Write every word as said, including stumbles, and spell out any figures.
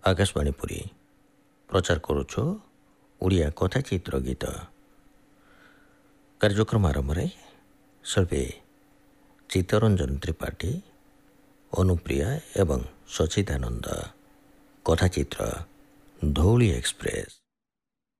आकाशवाणी पुरी प्रचार करुछु ओडिया कथाचित्र गीत कार्यक्रम आरंभ शिल्पी चित्तरंजन त्रिपाठी अनुप्रिया एवं सचिदानंद कथाचित्र धौली एक्सप्रेस।